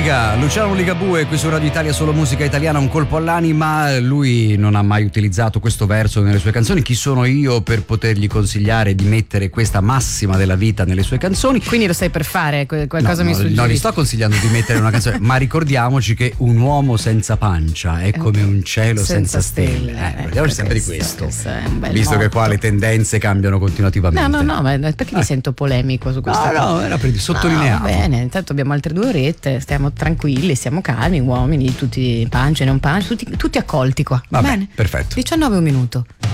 Domenica, Luciano Ligabue qui su Radio Italia, solo musica italiana, un colpo all'anima. Lui non ha mai utilizzato questo verso nelle sue canzoni. Chi sono io per potergli consigliare di mettere questa massima della vita nelle sue canzoni? Quindi lo stai per fare? Qualcosa mi suggerisci? No, gli sto consigliando di mettere una canzone, ma ricordiamoci che un uomo senza pancia è come un cielo senza stelle. Parliamoci sempre di questo. Visto che qua le tendenze cambiano continuativamente. No, ma perché mi sento polemico su questo? No, era per sottolineare. Va bene, intanto abbiamo altre 2 orette, stiamo tranquilli, siamo calmi, uomini, tutti pancia e non pancia, tutti accolti qua. Va bene, perfetto. 19 un minuto.